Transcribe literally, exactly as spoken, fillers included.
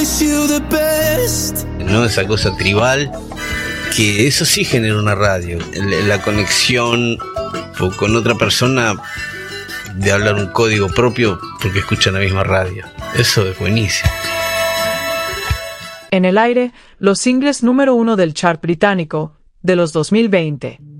No, esa cosa tribal, que eso sí genera una radio, la conexión con otra persona, de hablar un código propio porque escuchan la misma radio. Eso es buenísimo. En el aire, los singles número uno del chart británico de los dos mil veinte.